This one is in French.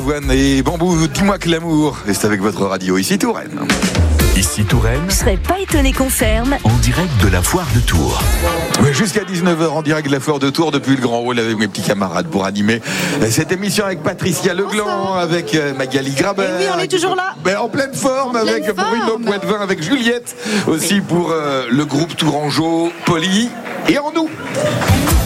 Et Bambou, dis-moi que l'amour, et c'est avec votre radio ici Touraine. Ici Touraine. Je serais pas étonné qu'on ferme. En direct de la foire de Tours. Oui, jusqu'à 19h en direct de la foire de Tours depuis le Grand Hall avec mes petits camarades pour animer cette émission avec Patricia Legland, avec Magali Grabert. Et oui, on est toujours là. En pleine forme avec Bruno Poitvin, avec Juliette aussi pour le groupe Tourangeau, Poli et en nous.